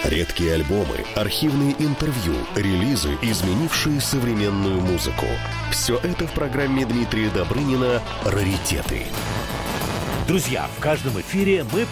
Редкие альбомы, архивные интервью, релизы, изменившие современную музыку. Все это в программе Дмитрия Добрынина «Раритеты». Друзья, в каждом эфире мы